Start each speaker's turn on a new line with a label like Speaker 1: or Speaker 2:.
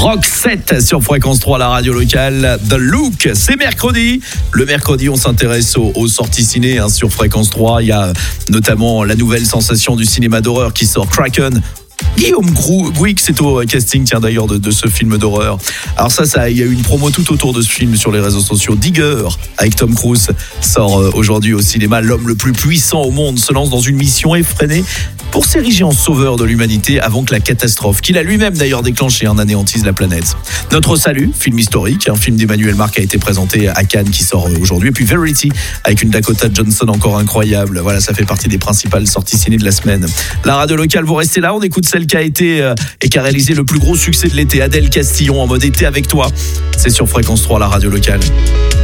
Speaker 1: Rock 7 sur Fréquence 3, la radio locale. The Look, c'est mercredi. Le mercredi, on s'intéresse aux sorties ciné sur Fréquence 3. Il y a notamment la nouvelle sensation du cinéma d'horreur qui sort, Kraken. Guillaume Gouix est au casting, tiens, d'ailleurs, de ce film d'horreur. Alors ça, il y a eu une promo tout autour de ce film sur les réseaux sociaux. Digger, avec Tom Cruise, sort aujourd'hui au cinéma. L'homme le plus puissant au monde se lance dans une mission effrénée pour s'ériger en sauveur de l'humanité avant que la catastrophe, qu'il a lui-même d'ailleurs déclenchée, n'anéantise la planète. Notre Salut, film historique, un film d'Emmanuel Marc a été présenté à Cannes qui sort aujourd'hui. Et puis Verity, avec une Dakota Johnson encore incroyable. Voilà, ça fait partie des principales sorties ciné de la semaine. La radio locale, vous restez là, on écoute celle qui a été et qui a réalisé le plus gros succès de l'été, Adèle Castillon, en mode été avec toi. C'est sur Fréquence 3, la radio locale.